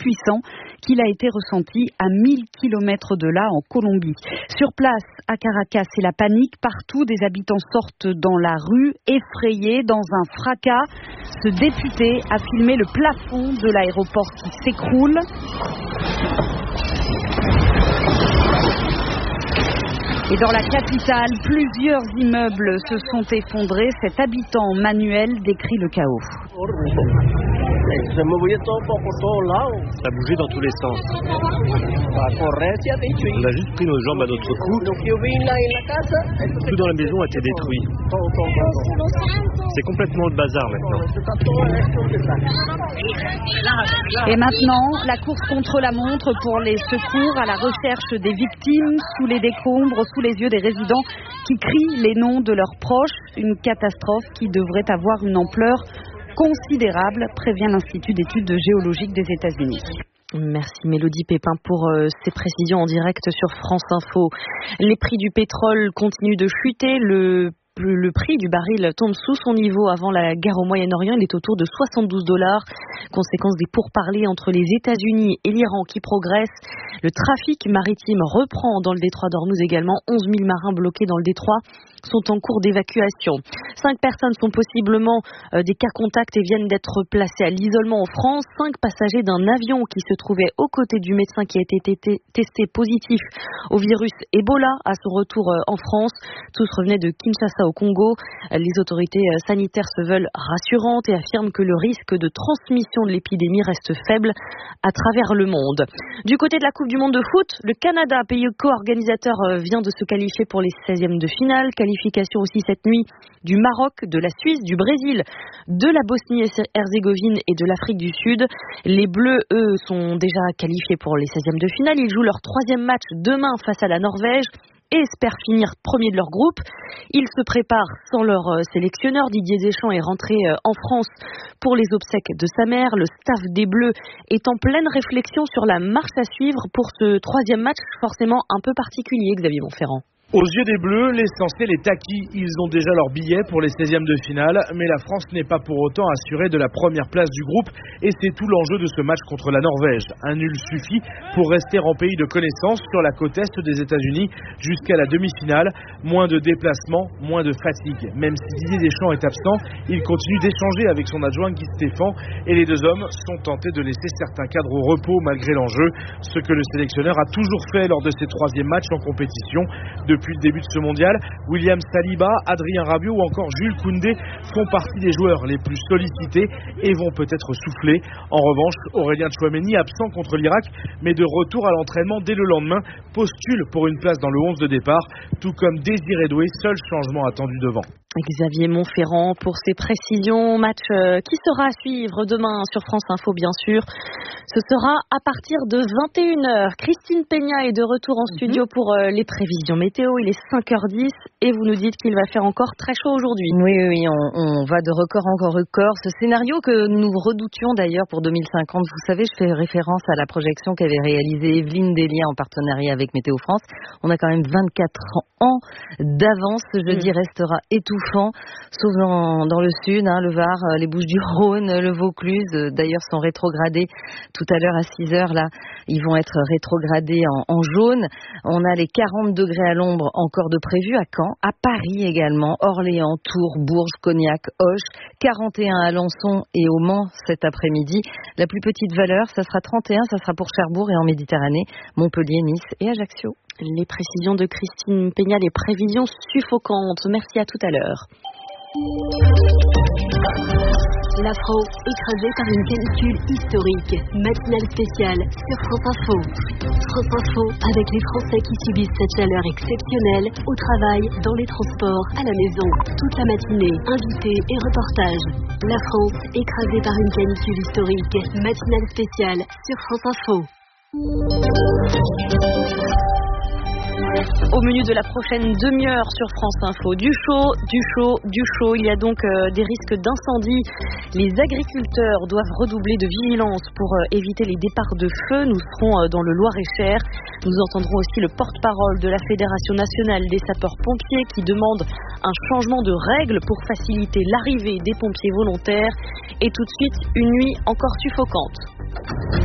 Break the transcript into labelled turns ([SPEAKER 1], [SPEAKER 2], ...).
[SPEAKER 1] puissant qu'il a été ressenti à 1000 km de là, en Colombie. Sur place, à Caracas, c'est la panique. Partout, des habitants sortent dans la rue, effrayés. Dans un fracas, ce député a filmé le plafond de l'aéroport qui s'écroule. Et dans la capitale, plusieurs immeubles se sont effondrés. Cet habitant, Manuel, décrit le chaos.
[SPEAKER 2] Ça a bougé dans tous les sens. On a juste pris nos jambes à notre cou. Tout dans la maison a été détruit. C'est complètement le bazar maintenant.
[SPEAKER 1] Et maintenant, la course contre la montre pour les secours à la recherche des victimes sous les décombres, sous les yeux des résidents qui crient les noms de leurs proches. Une catastrophe qui devrait avoir une ampleur considérable, prévient l'Institut d'études géologiques des États-Unis.
[SPEAKER 3] Merci Mélodie Pépin pour ces précisions en direct sur France Info. Les prix du pétrole continuent de chuter. Le prix du baril tombe sous son niveau avant la guerre au Moyen-Orient. Il est autour de $72, conséquence des pourparlers entre les États-Unis et l'Iran qui progressent. Le trafic maritime reprend dans le détroit d'Ormuz également. 11 000 marins bloqués dans le détroit sont en cours d'évacuation. 5 personnes sont possiblement des cas contacts et viennent d'être placées à l'isolement en France. 5 passagers d'un avion qui se trouvait aux côtés du médecin qui a été testé positif au virus Ebola à son retour en France. Tous revenaient de Kinshasa au Congo. Les autorités sanitaires se veulent rassurantes et affirment que le risque de transmission de l'épidémie reste faible à travers le monde. Du côté de la Coupe du Monde de foot, le Canada, pays co-organisateur, vient de se qualifier pour les 16e de finale. Qualification aussi cette nuit du Maroc, de la Suisse, du Brésil, de la Bosnie-Herzégovine et de l'Afrique du Sud. Les Bleus, eux, sont déjà qualifiés pour les 16e de finale. Ils jouent leur 3e match demain face à la Norvège et espèrent finir premier de leur groupe. Ils se préparent sans leur sélectionneur. Didier Deschamps est rentré en France pour les obsèques de sa mère. Le staff des Bleus est en pleine réflexion sur la marche à suivre pour ce 3e match forcément un peu particulier, Xavier Montferrand.
[SPEAKER 4] Aux yeux des Bleus, l'essentiel est acquis. Ils ont déjà leur billet pour les 16e de finale, mais la France n'est pas pour autant assurée de la première place du groupe et c'est tout l'enjeu de ce match contre la Norvège. Un nul suffit pour rester en pays de connaissance sur la côte est des États-Unis jusqu'à la demi-finale. Moins de déplacements, moins de fatigue. Même si Didier Deschamps est absent, il continue d'échanger avec son adjoint Guy Stéphane et les deux hommes sont tentés de laisser certains cadres au repos malgré l'enjeu, ce que le sélectionneur a toujours fait lors de ses 3e matchs en compétition. Depuis le début de ce mondial, William Saliba, Adrien Rabiot ou encore Jules Koundé font partie des joueurs les plus sollicités et vont peut-être souffler. En revanche, Aurélien Tchouaméni, absent contre l'Irak, mais de retour à l'entraînement dès le lendemain, postule pour une place dans le 11 de départ, tout comme Désiré Doué, seul changement attendu devant.
[SPEAKER 3] Xavier Montferrand pour ses précisions. Match qui sera à suivre demain sur France Info, bien sûr. Ce sera à partir de 21h. Christine Peña est de retour en studio pour les prévisions météo. Il est 5h10 et vous nous dites qu'il va faire encore très chaud aujourd'hui.
[SPEAKER 5] Oui, on va de record en record. Ce scénario que nous redoutions d'ailleurs pour 2050, vous savez, je fais référence à la projection qu'avait réalisée Evelyne Delia en partenariat avec Météo France. On a quand même 24 ans d'avance. Ce jeudi restera étouffant, sauf dans le sud, le Var, les Bouches-du-Rhône, le Vaucluse, d'ailleurs sont rétrogradés tout à l'heure à 6h, là, ils vont être rétrogradés en jaune. On a les 40 degrés à l'ombre encore de prévu à Caen, à Paris également, Orléans, Tours, Bourges, Cognac, Auch, 41 à Alençon et au Mans cet après-midi. La plus petite valeur, ça sera 31, ça sera pour Cherbourg et en Méditerranée, Montpellier, Nice et Ajaccio.
[SPEAKER 3] Les précisions de Christine Peña, les prévisions suffocantes. Merci, à tout à l'heure.
[SPEAKER 6] La France écrasée par une canicule historique. Matinale spéciale sur France Info. France Info avec les Français qui subissent cette chaleur exceptionnelle au travail, dans les transports, à la maison. Toute la matinée, invités et reportages. La France écrasée par une canicule historique. Matinale spéciale sur France Info.
[SPEAKER 3] Au menu de la prochaine demi-heure sur France Info, du chaud. Il y a donc des risques d'incendie. Les agriculteurs doivent redoubler de vigilance pour éviter les départs de feu. Nous serons dans le Loir-et-Cher. Nous entendrons aussi le porte-parole de la Fédération nationale des sapeurs-pompiers qui demande un changement de règles pour faciliter l'arrivée des pompiers volontaires. Et tout de suite, une nuit encore suffocante.